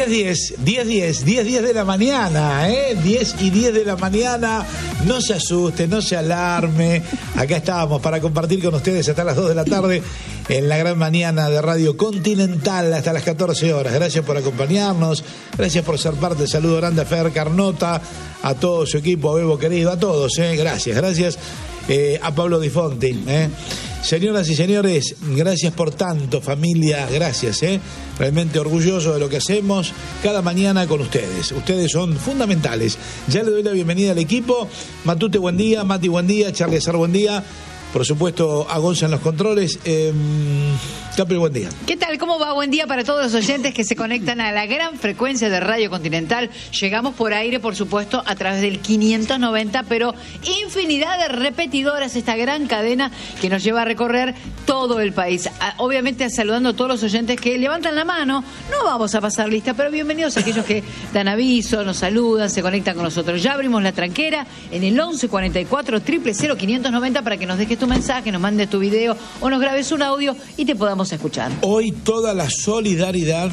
10:10 de la mañana, 10 y 10 de la mañana. No se asuste, no se alarme. Acá estábamos para compartir con ustedes hasta las 2 de la tarde en la gran mañana de Radio Continental hasta las 14 horas. Gracias por acompañarnos, gracias por ser parte. Saludo grande a Fer Carnota, a todo su equipo, a Bebo querido, a todos, gracias. A Pablo Di Fonti, Señoras y señores, gracias por tanto, familia, gracias, realmente orgulloso de lo que hacemos cada mañana con ustedes. Ustedes son fundamentales. Ya le doy la bienvenida al equipo. Matute, buen día. Mati, buen día. Charlie Azar, buen día. Por supuesto, a Gonza en los controles. Capri, buen día. ¿Qué tal? ¿Cómo va? Buen día para todos los oyentes que se conectan a la gran frecuencia de Radio Continental. Llegamos por aire, por supuesto, a través del 590, pero infinidad de repetidoras, esta gran cadena que nos lleva a recorrer todo el país. Obviamente, saludando a todos los oyentes que levantan la mano. No vamos a pasar lista, pero bienvenidos a aquellos que dan aviso, nos saludan, se conectan con nosotros. Ya abrimos la tranquera en el 1144 000 590 para que nos dejes tu mensaje, nos mandes tu video o nos grabes un audio y te podamos escuchar. Hoy toda la solidaridad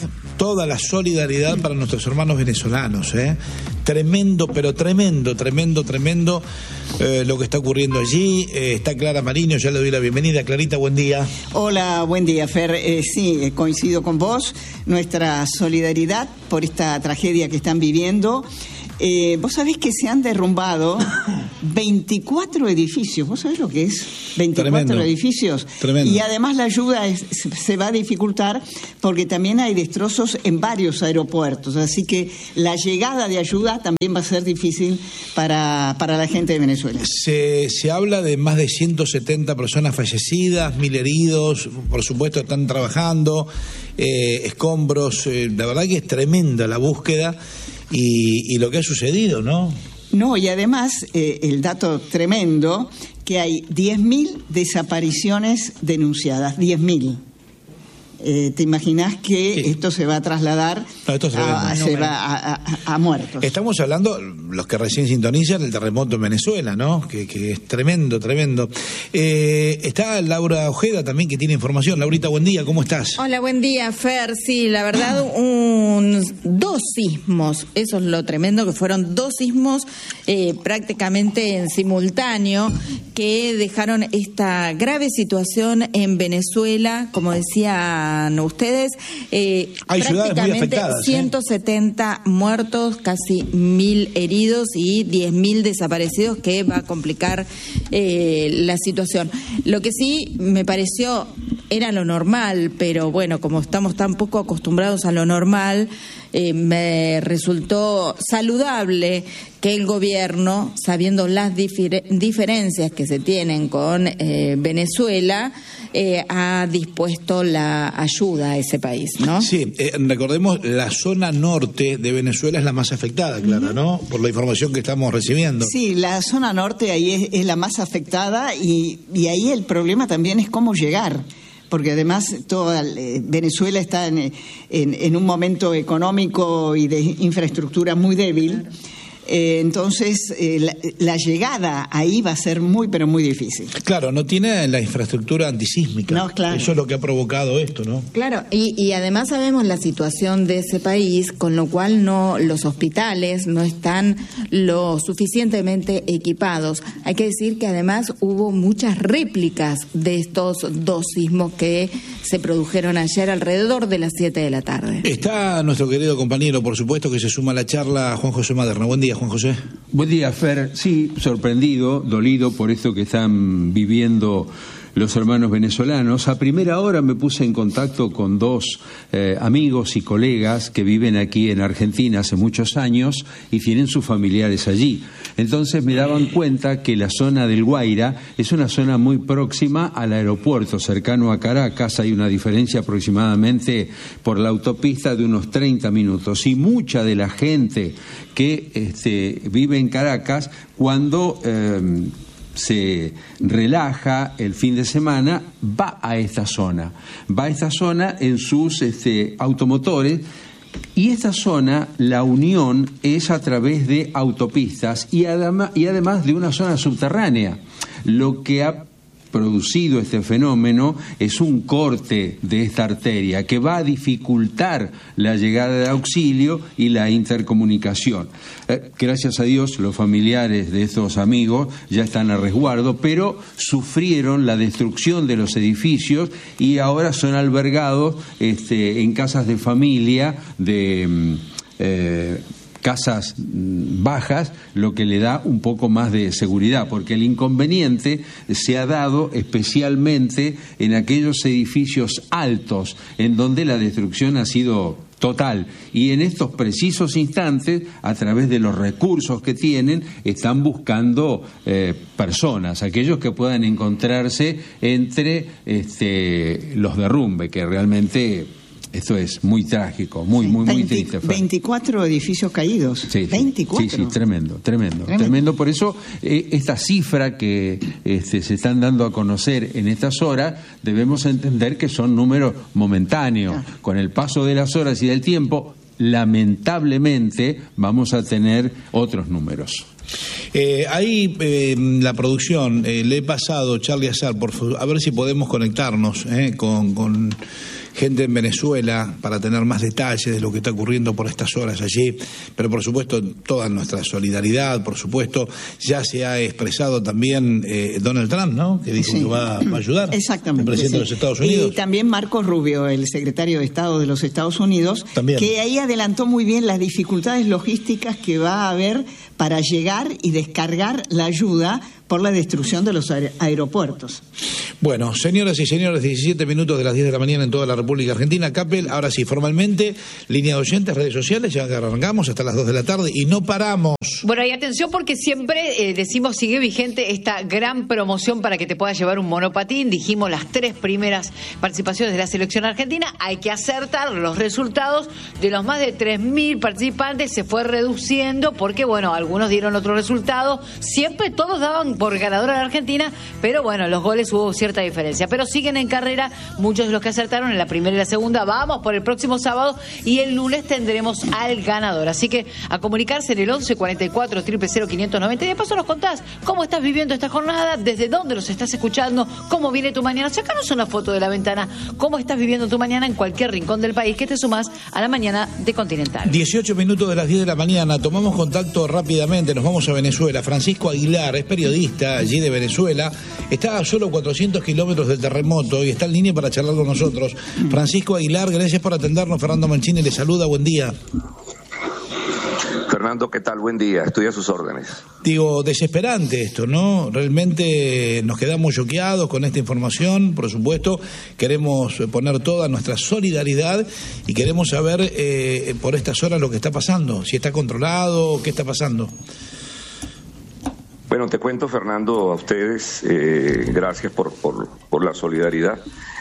para nuestros hermanos venezolanos, Tremendo, pero tremendo lo que está ocurriendo allí. Está Clara Mariño, ya le doy la bienvenida. Clarita, buen día. Hola, buen día, Fer. Sí, coincido con vos. Nuestra solidaridad por esta tragedia que están viviendo. Vos sabés que se han derrumbado 24 edificios. ¿Vos sabés lo que es? 24 Tremendo. Edificios. Tremendo. Y además la ayuda se va a dificultar porque también hay destrozos en varios aeropuertos. Así que la llegada de ayuda también va a ser difícil para la gente de Venezuela. Se habla de más de 170 personas fallecidas, 1.000 heridos. Por supuesto están trabajando, escombros. La verdad que es tremenda la búsqueda. Y lo que ha sucedido, ¿no? No, y además, el dato tremendo, que hay 10.000 desapariciones denunciadas, 10.000. ¿Te imaginás que esto se va a trasladar a muertos? Estamos hablando, los que recién sintonizan, del terremoto en Venezuela, ¿no? Que es tremendo. Está Laura Ojeda también, que tiene información. Laurita, buen día, ¿cómo estás? Hola, buen día, Fer. Sí, la verdad, dos sismos. Eso es lo tremendo, que fueron dos sismos prácticamente en simultáneo, que dejaron esta grave situación en Venezuela, como decía ustedes, hay ciudades muy afectadas, 170 muertos, casi 1.000 heridos y 10.000 desaparecidos, que va a complicar la situación. Lo que sí me pareció era lo normal, pero bueno, como estamos tan poco acostumbrados a lo normal, me resultó saludable que el gobierno, sabiendo las diferencias que se tienen con Venezuela, ha dispuesto la ayuda a ese país, ¿no? Sí, recordemos, la zona norte de Venezuela es la más afectada, Clara, ¿no? Por la información que estamos recibiendo. Sí, la zona norte ahí es la más afectada y ahí el problema también es cómo llegar. Porque además toda Venezuela está en un momento económico y de infraestructura muy débil. Entonces, la llegada ahí va a ser muy, pero muy difícil. Claro, no tiene la infraestructura antisísmica. No, claro. Eso es lo que ha provocado esto, ¿no? Claro, y además sabemos la situación de ese país, con lo cual los hospitales no están lo suficientemente equipados. Hay que decir que además hubo muchas réplicas de estos dos sismos que se produjeron ayer alrededor de las 7 de la tarde. Está nuestro querido compañero, por supuesto, que se suma a la charla, Juan José Maderna. Buen día, Juan José. Buen día, Fer. Sí, sorprendido, dolido por esto que están viviendo los hermanos venezolanos. A primera hora me puse en contacto con dos amigos y colegas que viven aquí en Argentina hace muchos años y tienen sus familiares allí. Entonces me daban cuenta que la zona del Guaira es una zona muy próxima al aeropuerto, cercano a Caracas. Hay una diferencia aproximadamente por la autopista de unos 30 minutos. Y mucha de la gente que vive en Caracas, cuando se relaja el fin de semana, va a esta zona en sus automotores. Y esta zona, la unión es a través de autopistas y además de una zona subterránea, lo que ha producido este fenómeno es un corte de esta arteria que va a dificultar la llegada de auxilio y la intercomunicación. Gracias a Dios, los familiares de estos amigos ya están a resguardo, pero sufrieron la destrucción de los edificios y ahora son albergados en casas de familia, de casas bajas, lo que le da un poco más de seguridad, porque el inconveniente se ha dado especialmente en aquellos edificios altos, en donde la destrucción ha sido total, y en estos precisos instantes, a través de los recursos que tienen, están buscando personas, aquellos que puedan encontrarse entre los derrumbes, que realmente esto es muy trágico, muy triste. 24 edificios caídos. Sí, 24. Sí, tremendo. Por eso, esta cifra que se están dando a conocer en estas horas, debemos entender que son números momentáneos. Con el paso de las horas y del tiempo, lamentablemente, vamos a tener otros números. Ahí la producción, le he pasado, Charlie Azar, a ver si podemos conectarnos con gente en Venezuela para tener más detalles de lo que está ocurriendo por estas horas allí, pero por supuesto toda nuestra solidaridad, por supuesto ya se ha expresado también Donald Trump, ¿no? Que dice que va a ayudar. Exactamente, el presidente de los Estados Unidos. Y también Marco Rubio, el secretario de Estado de los Estados Unidos, también, que ahí adelantó muy bien las dificultades logísticas que va a haber para llegar y descargar la ayuda por la destrucción de los aeropuertos. Bueno, señoras y señores, 17 minutos de las 10 de la mañana en toda la República Argentina. Capel, ahora sí, formalmente, línea de oyentes, redes sociales, ya arrancamos hasta las 2 de la tarde y no paramos. Bueno, y atención porque siempre decimos sigue vigente esta gran promoción para que te puedas llevar un monopatín. Dijimos las 3 primeras participaciones de la selección argentina. Hay que acertar los resultados de los más de 3.000 participantes. Se fue reduciendo porque, bueno, algunos dieron otro resultado. Siempre todos daban por ganadora a la Argentina, pero bueno, los goles hubo cierta diferencia. Pero siguen en carrera muchos de los que acertaron en la primera y la segunda. Vamos por el próximo sábado y el lunes tendremos al ganador. Así que a comunicarse en el 11 44 000 590 y de paso nos contás cómo estás viviendo esta jornada, desde dónde los estás escuchando, cómo viene tu mañana. Sacanos una foto de la ventana, cómo estás viviendo tu mañana en cualquier rincón del país que te sumás a la mañana de Continental. 18 minutos de las 10 de la mañana, tomamos contacto rápidamente, nos vamos a Venezuela. Francisco Aguilar es periodista allí de Venezuela, está a solo 400 kilómetros del terremoto y está en línea para charlar con nosotros. Francisco Aguilar, gracias por atendernos. Fernando Mancini le saluda, buen día. Fernando, ¿qué tal? Buen día, estoy a sus órdenes. Digo, desesperante esto, ¿no? Realmente nos quedamos choqueados con esta información, por supuesto, queremos poner toda nuestra solidaridad y queremos saber por estas horas lo que está pasando, si está controlado, qué está pasando. Bueno, te cuento, Fernando, a ustedes, gracias por la solidaridad.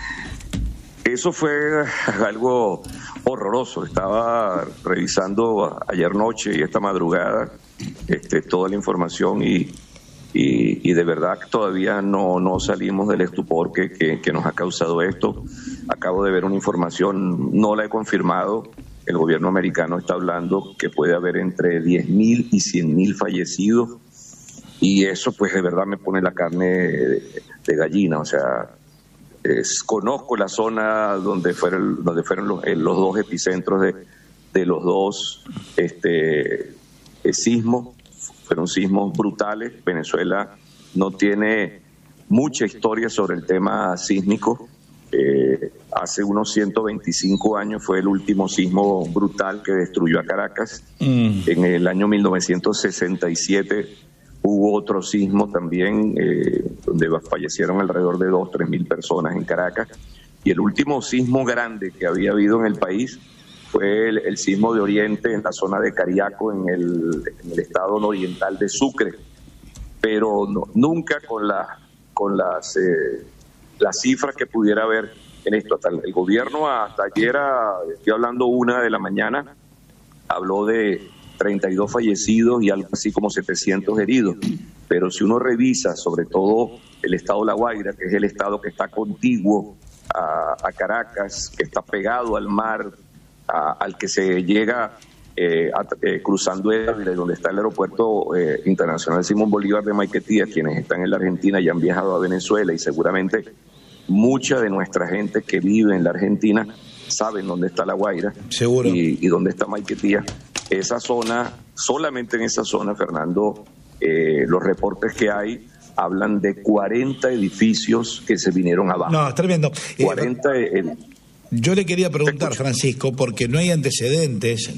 Eso fue algo horroroso. Estaba revisando ayer noche y esta madrugada toda la información y de verdad que todavía no salimos del estupor que nos ha causado esto. Acabo de ver una información, no la he confirmado. El gobierno americano está hablando que puede haber entre 10.000 y 100.000 fallecidos. Y eso pues de verdad me pone la carne de gallina, o sea, conozco la zona donde fueron los dos epicentros de los dos sismos, fueron sismos brutales. Venezuela no tiene mucha historia sobre el tema sísmico. Hace unos 125 años fue el último sismo brutal que destruyó a Caracas. En el año 1967 hubo otro sismo también, donde fallecieron alrededor de 2.000-3.000 personas en Caracas. Y el último sismo grande que había habido en el país fue el sismo de Oriente en la zona de Cariaco, en el estado nororiental de Sucre. Pero nunca con las cifras que pudiera haber en esto. Hasta el gobierno hasta ayer, estoy hablando 1 de la mañana, habló de 32 fallecidos y algo así como 700 heridos. Pero si uno revisa, sobre todo el estado de La Guaira, que es el estado que está contiguo a Caracas, que está pegado al mar, al que se llega cruzando el Ávila, donde está el aeropuerto internacional Simón Bolívar de Maiquetía, quienes están en la Argentina y han viajado a Venezuela, y seguramente mucha de nuestra gente que vive en la Argentina saben dónde está La Guaira. Seguro. Y dónde está Maiquetía. Esa zona, solamente en esa zona, Fernando, los reportes que hay hablan de 40 edificios que se vinieron abajo. No, es tremendo. 40 Yo le quería preguntar, Francisco, porque no hay antecedentes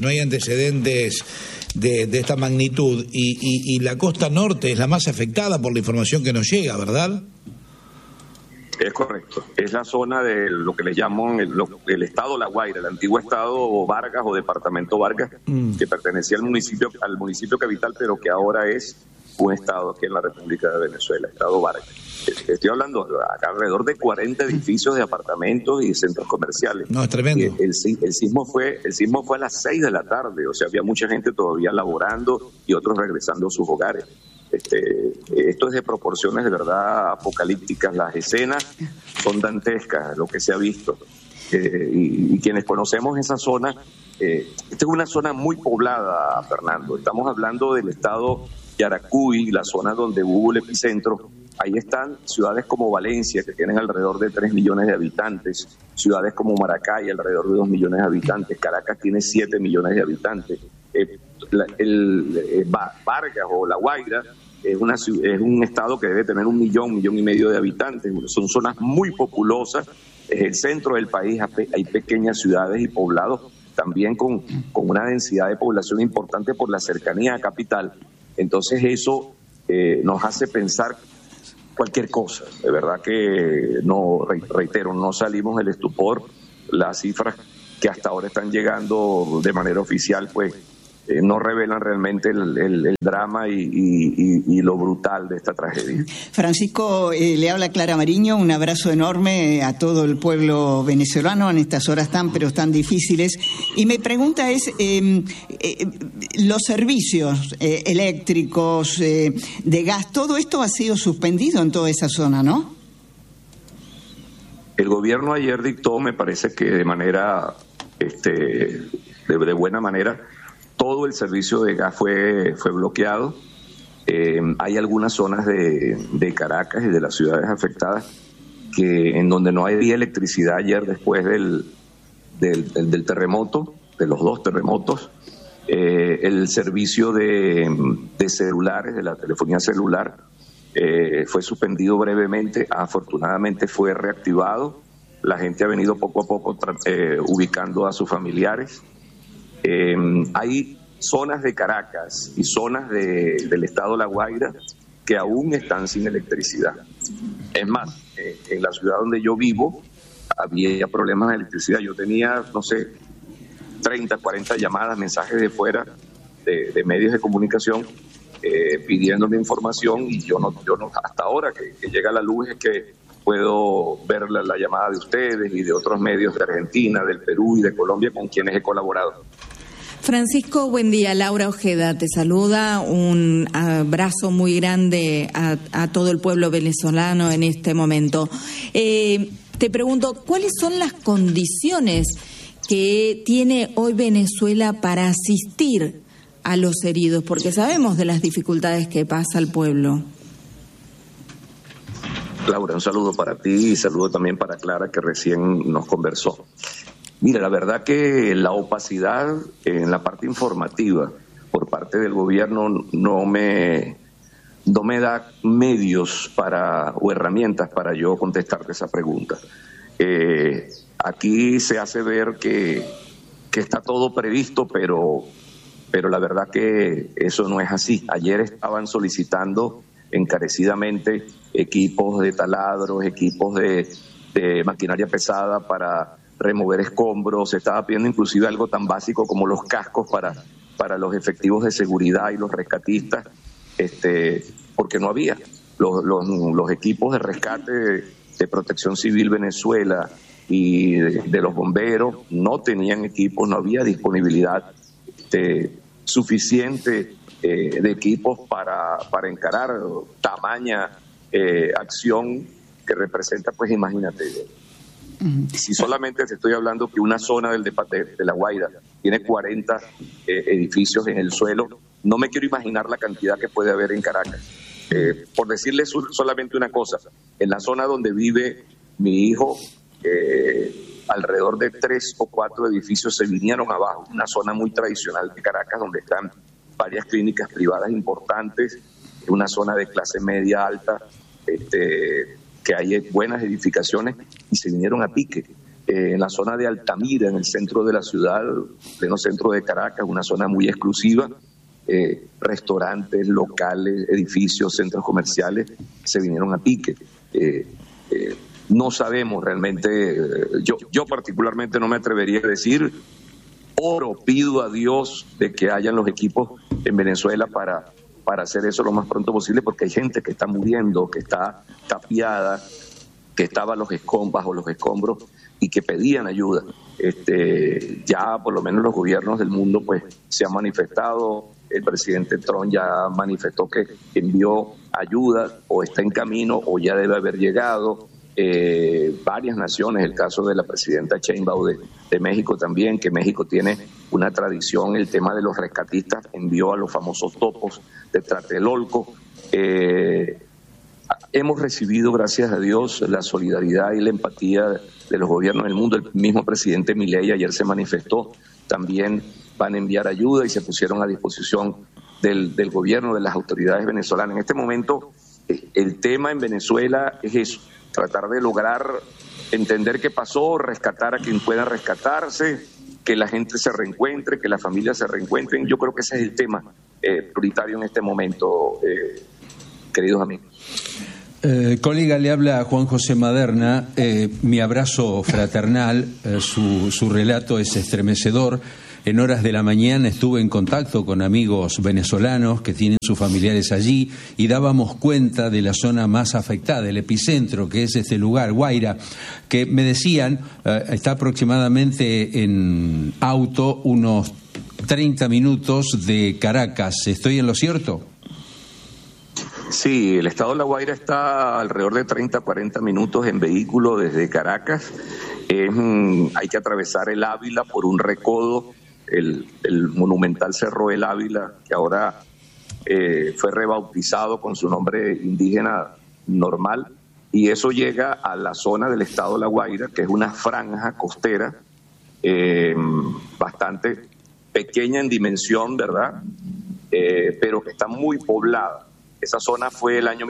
de esta magnitud, y la costa norte es la más afectada por la información que nos llega, ¿verdad? Es correcto. Es la zona de lo que le llaman el estado La Guaira, el antiguo estado Vargas o departamento Vargas, que pertenecía al municipio capital, pero que ahora es un estado aquí en la República de Venezuela, estado Vargas. Estoy hablando acá alrededor de 40 edificios de apartamentos y centros comerciales. No, es tremendo. El sismo fue a las 6 de la tarde, o sea, había mucha gente todavía laborando y otros regresando a sus hogares. Esto es de proporciones de verdad apocalípticas. Las escenas son dantescas, lo que se ha visto. Y quienes conocemos esa zona, esta es una zona muy poblada, Fernando. Estamos hablando del estado Yaracuy, la zona donde hubo el epicentro. Ahí están ciudades como Valencia, que tienen alrededor de 3 millones de habitantes, ciudades como Maracay, alrededor de 2 millones de habitantes, Caracas tiene 7 millones de habitantes, Vargas o La Guaira es un estado que debe tener 1 millón y medio de habitantes. Son zonas muy populosas, es el centro del país, hay pequeñas ciudades y poblados también con una densidad de población importante por la cercanía a capital. Entonces eso nos hace pensar cualquier cosa. De verdad que no, reitero, no salimos del estupor. Las cifras que hasta ahora están llegando de manera oficial, pues no revelan realmente el drama y lo brutal de esta tragedia. Francisco, le habla Clara Mariño, un abrazo enorme a todo el pueblo venezolano en estas horas tan difíciles. Y mi pregunta es, los servicios eléctricos, de gas, todo esto ha sido suspendido en toda esa zona, ¿no? El gobierno ayer dictó, me parece que de manera, de buena manera, todo el servicio de gas fue bloqueado. Hay algunas zonas de Caracas y de las ciudades afectadas en donde no había electricidad ayer después del terremoto, de los 2 terremotos. El servicio de celulares, de la telefonía celular, fue suspendido brevemente. Afortunadamente fue reactivado. La gente ha venido poco a poco ubicando a sus familiares. Hay zonas de Caracas y zonas del estado La Guaira que aún están sin electricidad. Es más, en la ciudad donde yo vivo había problemas de electricidad. Yo tenía, 30, 40 llamadas, mensajes de fuera de medios de comunicación pidiéndome información, y yo no hasta ahora que llega la luz es que puedo ver la llamada de ustedes y de otros medios de Argentina, del Perú y de Colombia con quienes he colaborado. Francisco, buen día. Laura Ojeda te saluda. Un abrazo muy grande a todo el pueblo venezolano en este momento. Te pregunto, ¿cuáles son las condiciones que tiene hoy Venezuela para asistir a los heridos? Porque sabemos de las dificultades que pasa el pueblo. Laura, un saludo para ti y saludo también para Clara, que recién nos conversó. Mira, la verdad que la opacidad en la parte informativa por parte del gobierno no me da medios o herramientas para yo contestarte esa pregunta. Aquí se hace ver que está todo previsto, pero la verdad que eso no es así. Ayer estaban solicitando encarecidamente equipos de taladros, equipos de maquinaria pesada para remover escombros. Se estaba pidiendo inclusive algo tan básico como los cascos para los efectivos de seguridad y los rescatistas, porque no había. Los equipos de rescate de Protección Civil Venezuela y de los bomberos no tenían equipos, no había disponibilidad suficiente de equipos para encarar tamaña acción que representa, pues imagínate, Si solamente te estoy hablando que una zona de La Guaira tiene 40 edificios en el suelo, no me quiero imaginar la cantidad que puede haber en Caracas. Por decirles solamente una cosa, en la zona donde vive mi hijo, alrededor de 3 o 4 edificios se vinieron abajo, una zona muy tradicional de Caracas donde están varias clínicas privadas importantes, una zona de clase media alta, que hay buenas edificaciones, y se vinieron a pique. En la zona de Altamira, en el centro de la ciudad, pleno centro de Caracas, una zona muy exclusiva, restaurantes, locales, edificios, centros comerciales, se vinieron a pique. No sabemos realmente, yo particularmente no me atrevería a decir, pido a Dios de que hayan los equipos en Venezuela para hacer eso lo más pronto posible, porque hay gente que está muriendo, que está tapiada, que estaba bajo los escombros y que pedían ayuda. Ya por lo menos los gobiernos del mundo pues se han manifestado. El presidente Trump ya manifestó que envió ayuda, o está en camino, o ya debe haber llegado. Varias naciones, el caso de la presidenta Sheinbaum de México también, que México tiene una tradición, el tema de los rescatistas, envió a los famosos topos de Tlatelolco. Hemos recibido, gracias a Dios, la solidaridad y la empatía de los gobiernos del mundo. El mismo presidente Milei ayer se manifestó, también van a enviar ayuda y se pusieron a disposición del gobierno, de las autoridades venezolanas. En este momento, el tema en Venezuela es eso, tratar de lograr entender qué pasó, rescatar a quien pueda rescatarse, que la gente se reencuentre, que las familias se reencuentren. Yo creo que ese es el tema prioritario en este momento, queridos amigos. Colega, le habla Juan José Maderna. Mi abrazo fraternal, su relato es estremecedor. En horas de la mañana estuve en contacto con amigos venezolanos que tienen sus familiares allí y dábamos cuenta de la zona más afectada, el epicentro, que es este lugar, Guaira, que me decían está aproximadamente en auto unos 30 minutos de Caracas. ¿Estoy en lo cierto? Sí, el estado de La Guaira está alrededor de 30 a 40 minutos en vehículo desde Caracas. Hay que atravesar el Ávila por un recodo, el monumental Cerro del Ávila, que ahora fue rebautizado con su nombre indígena normal, y eso llega a la zona del estado de La Guaira, que es una franja costera bastante pequeña en dimensión, ¿verdad? Pero que está muy poblada. Esa zona fue el año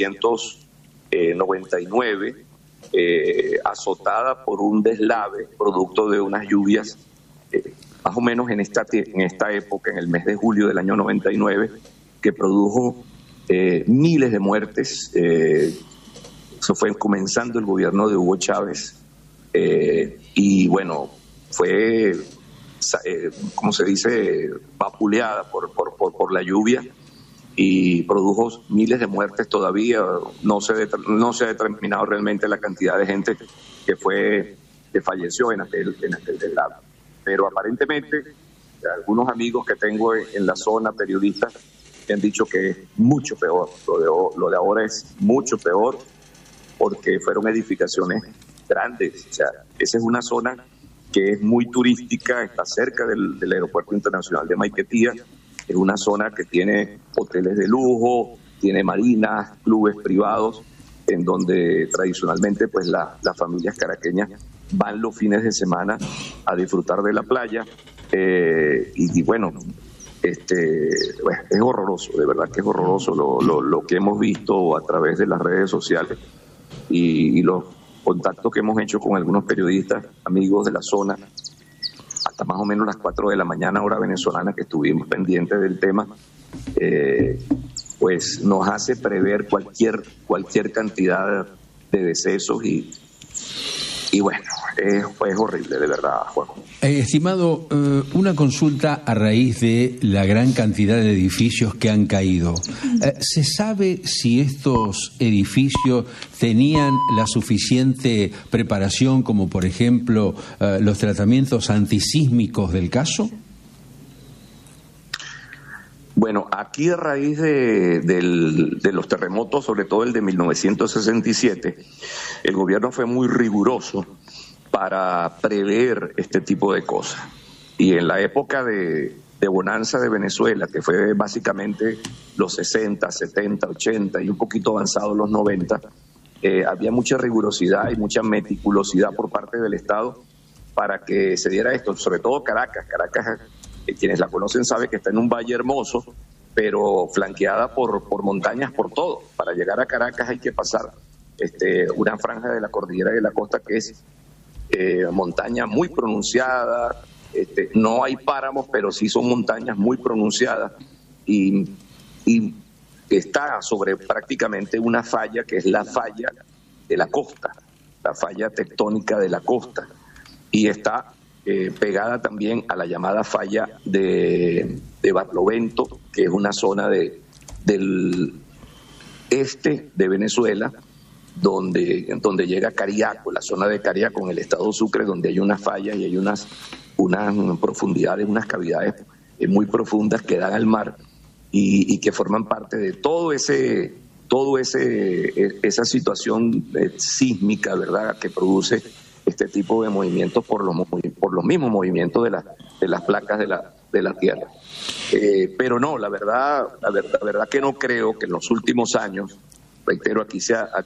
1999 azotada por un deslave producto de unas lluvias más o menos en esta época, en el mes de julio del año 99, que produjo miles de muertes. Eso fue comenzando el gobierno de Hugo Chávez, y bueno, fue, como se dice, vapuleada por la lluvia, y produjo miles de muertes. Todavía no se ha determinado realmente la cantidad de gente que falleció en aquel deslave. Pero aparentemente algunos amigos que tengo en la zona, periodistas, me han dicho que es mucho peor. Lo de ahora es mucho peor, porque fueron edificaciones grandes. O sea, esa es una zona que es muy turística, está cerca del Aeropuerto Internacional de Maiquetía. Es una zona que tiene hoteles de lujo, tiene marinas, clubes privados, en donde tradicionalmente pues las familias caraqueñas van los fines de semana a disfrutar de la playa, y bueno, es horroroso, de verdad que es horroroso lo que hemos visto a través de las redes sociales y los contactos que hemos hecho con algunos periodistas, amigos de la zona, hasta más o menos las 4 de la mañana, hora venezolana, que estuvimos pendientes del tema, pues nos hace prever cualquier cantidad de decesos y bueno, es horrible, de verdad, Juan. Estimado, una consulta a raíz de la gran cantidad de edificios que han caído. ¿Se sabe si estos edificios tenían la suficiente preparación como, por ejemplo, los tratamientos antisísmicos del caso? Bueno, aquí a raíz de los terremotos, sobre todo el de 1967, el gobierno fue muy riguroso para prever este tipo de cosas. Y en la época de bonanza de Venezuela, que fue básicamente los 60, 70, 80 y un poquito avanzado los 90, había mucha rigurosidad y mucha meticulosidad por parte del Estado para que se diera esto, sobre todo Caracas. Caracas, quienes la conocen saben que está en un valle hermoso, pero flanqueada por montañas por todo. Para llegar a Caracas hay que pasar una franja de la cordillera de la costa que es montaña muy pronunciada. No hay páramos, pero sí son montañas muy pronunciadas y está sobre prácticamente una falla que es la falla de la costa, la falla tectónica de la costa, y está pegada también a la llamada falla de Barlovento, que es una zona del este de Venezuela, donde llega Cariaco, la zona de Cariaco en el estado Sucre, donde hay unas fallas y hay unas profundidades, unas cavidades muy profundas que dan al mar y que forman parte de esa situación sísmica, ¿verdad?, que produce este tipo de movimientos por los mismos movimientos de las placas de la Tierra. Pero no, la verdad que no creo que en los últimos años, reitero, aquí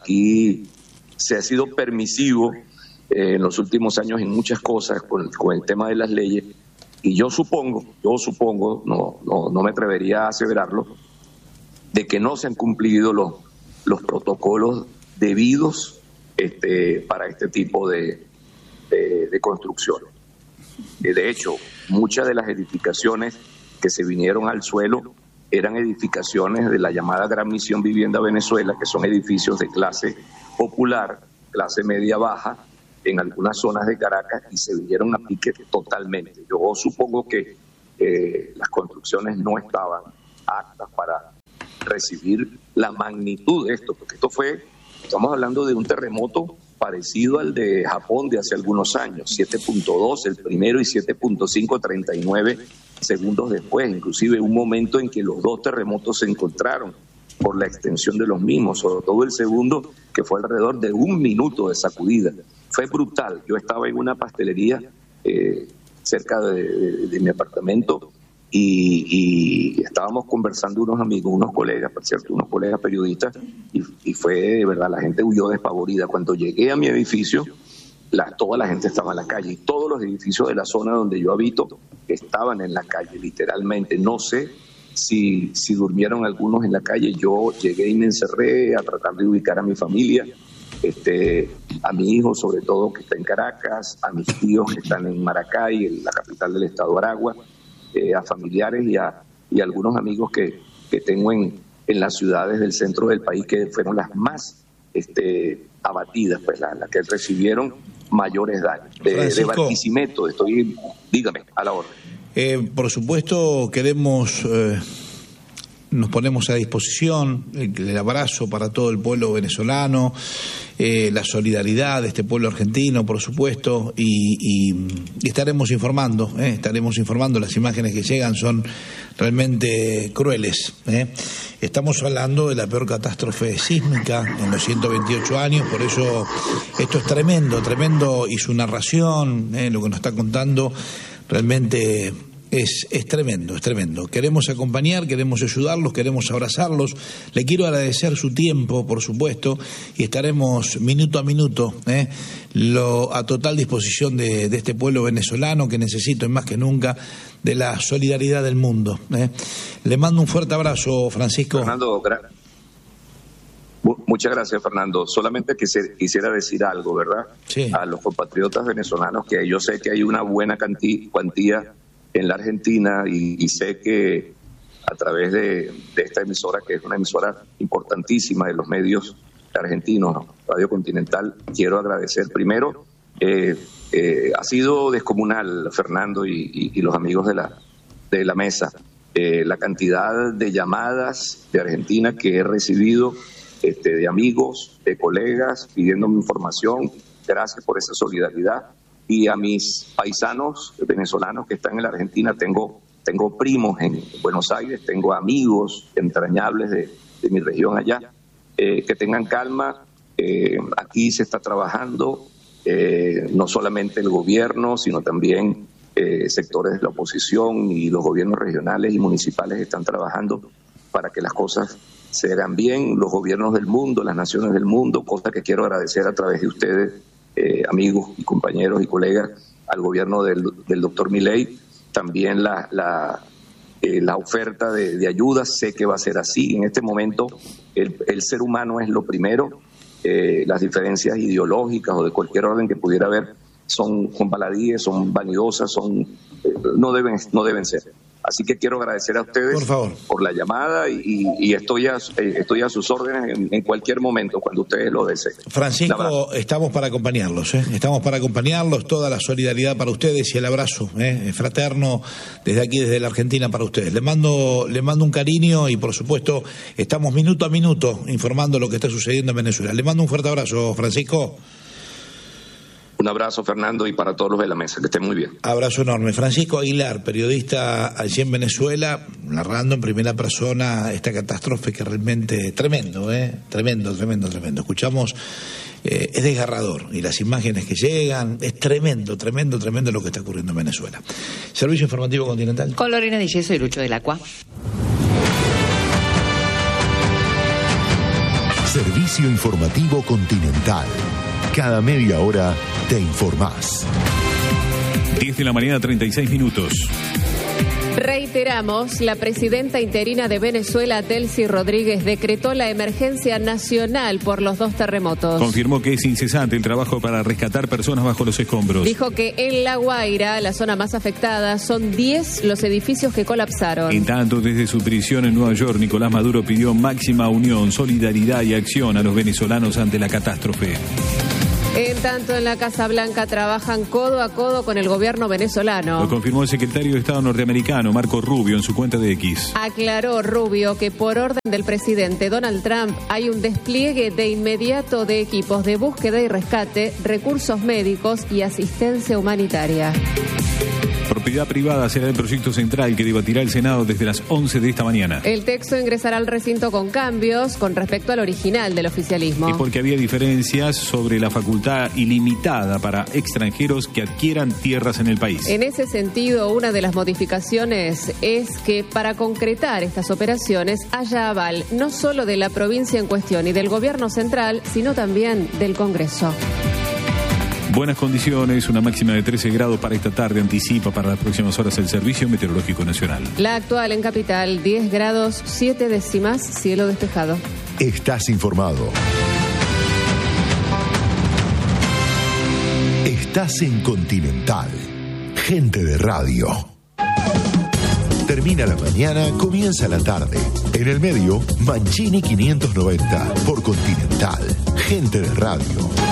se ha sido permisivo en los últimos años en muchas cosas con el tema de las leyes, y yo supongo, no me atrevería a aseverarlo, de que no se han cumplido los protocolos debidos para este tipo de construcciones. De hecho, muchas de las edificaciones que se vinieron al suelo eran edificaciones de la llamada Gran Misión Vivienda Venezuela, que son edificios de clase popular, clase media baja, en algunas zonas de Caracas, y se vinieron a pique totalmente. Yo supongo que las construcciones no estaban aptas para recibir la magnitud de esto, porque estamos hablando de un terremoto parecido al de Japón de hace algunos años, 7.2 el primero y 7.5 39 segundos después, inclusive un momento en que los dos terremotos se encontraron por la extensión de los mismos, sobre todo el segundo, que fue alrededor de 1 minuto de sacudida. Fue brutal. Yo estaba en una pastelería cerca de mi apartamento y estábamos conversando unos amigos, unos colegas, por cierto, unos colegas periodistas, y fue, de verdad, la gente huyó despavorida. Cuando llegué a mi edificio, toda la gente estaba en la calle, y todos los edificios de la zona donde yo habito estaban en la calle, literalmente. No sé si durmieron algunos en la calle. Yo llegué y me encerré a tratar de ubicar a mi familia, a mi hijo sobre todo, que está en Caracas, a mis tíos que están en Maracay, en la capital del estado Aragua, a familiares y a algunos amigos que tengo en las ciudades del centro del país, que fueron las más abatidas, pues las que recibieron mayores daños. De Barquisimeto, dígame, a la orden. Por supuesto, nos ponemos a disposición el abrazo para todo el pueblo venezolano, la solidaridad de este pueblo argentino, por supuesto, y estaremos informando, las imágenes que llegan son realmente crueles. Estamos hablando de la peor catástrofe sísmica en los 128 años, por eso esto es tremendo, y su narración, lo que nos está contando, realmente es tremendo. Queremos acompañar, queremos ayudarlos, queremos abrazarlos. Le quiero agradecer su tiempo, por supuesto, y estaremos minuto a minuto a total disposición de este pueblo venezolano que necesita más que nunca de la solidaridad del mundo. Le mando un fuerte abrazo, Francisco. Fernando, muchas gracias, Fernando. Solamente quisiera decir algo, ¿verdad? Sí. A los compatriotas venezolanos, que yo sé que hay una buena cuantía en la Argentina, y sé que a través de esta emisora, que es una emisora importantísima de los medios argentinos, Radio Continental, quiero agradecer primero, ha sido descomunal, Fernando y los amigos de la mesa, la cantidad de llamadas de Argentina que he recibido, de amigos, de colegas, pidiéndome información. Gracias por esa solidaridad. Y a mis paisanos venezolanos que están en la Argentina, tengo primos en Buenos Aires, tengo amigos entrañables de mi región allá, que tengan calma. Aquí se está trabajando no solamente el gobierno, sino también sectores de la oposición y los gobiernos regionales y municipales están trabajando para que las cosas se hagan bien, los gobiernos del mundo, las naciones del mundo, cosa que quiero agradecer a través de ustedes, amigos y compañeros y colegas, al gobierno del doctor Milei, también la oferta de ayuda. Sé que va a ser así. En este momento el ser humano es lo primero. Las diferencias ideológicas o de cualquier orden que pudiera haber son baladíes, son vanidosas, no deben ser. Así que quiero agradecer a ustedes por la llamada y estoy a sus órdenes en cualquier momento, cuando ustedes lo deseen. Francisco, estamos para acompañarlos, estamos para acompañarlos, toda la solidaridad para ustedes y el abrazo fraterno desde aquí, desde la Argentina, para ustedes. Les mando un cariño y, por supuesto, estamos minuto a minuto informando lo que está sucediendo en Venezuela. Les mando un fuerte abrazo, Francisco. Un abrazo, Fernando, y para todos los de la mesa, que estén muy bien. Abrazo enorme. Francisco Aguilar, periodista allí en Venezuela, narrando en primera persona esta catástrofe que realmente tremendo, tremendo. Escuchamos, es desgarrador, y las imágenes que llegan, es tremendo lo que está ocurriendo en Venezuela. Servicio Informativo Continental. Con Lorena Di Yeso y Lucho del Acua. Servicio Informativo Continental. Cada media hora te informás. 10 de la mañana, 36 minutos. Reiteramos, la presidenta interina de Venezuela, Delcy Rodríguez, decretó la emergencia nacional por los 2 terremotos. Confirmó que es incesante el trabajo para rescatar personas bajo los escombros. Dijo que en La Guaira, la zona más afectada, son 10 los edificios que colapsaron. En tanto, desde su prisión en Nueva York, Nicolás Maduro pidió máxima unión, solidaridad y acción a los venezolanos ante la catástrofe. En tanto, en la Casa Blanca trabajan codo a codo con el gobierno venezolano. Lo confirmó el secretario de Estado norteamericano, Marco Rubio, en su cuenta de X. Aclaró Rubio que por orden del presidente Donald Trump hay un despliegue de inmediato de equipos de búsqueda y rescate, recursos médicos y asistencia humanitaria. Propiedad privada será el proyecto central que debatirá el Senado desde las 11 de esta mañana. El texto ingresará al recinto con cambios con respecto al original del oficialismo. Es porque había diferencias sobre la facultad ilimitada para extranjeros que adquieran tierras en el país. En ese sentido, una de las modificaciones es que para concretar estas operaciones haya aval no solo de la provincia en cuestión y del gobierno central, sino también del Congreso. Buenas condiciones, una máxima de 13 grados para esta tarde, anticipa para las próximas horas el Servicio Meteorológico Nacional. La actual en Capital, 10 grados, 7 décimas, cielo despejado. Estás informado. Estás en Continental. Gente de radio. Termina la mañana, comienza la tarde. En el medio, Mancini 590 por Continental. Gente de radio.